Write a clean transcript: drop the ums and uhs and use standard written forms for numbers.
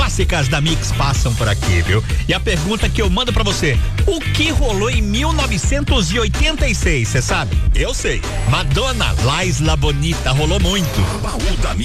clássicas da Mix passam por aqui, viu? E a pergunta que eu mando pra você: o que rolou em 1986, você sabe? Eu sei. Madonna, La Isla Bonita, rolou muito. Baú da Mix.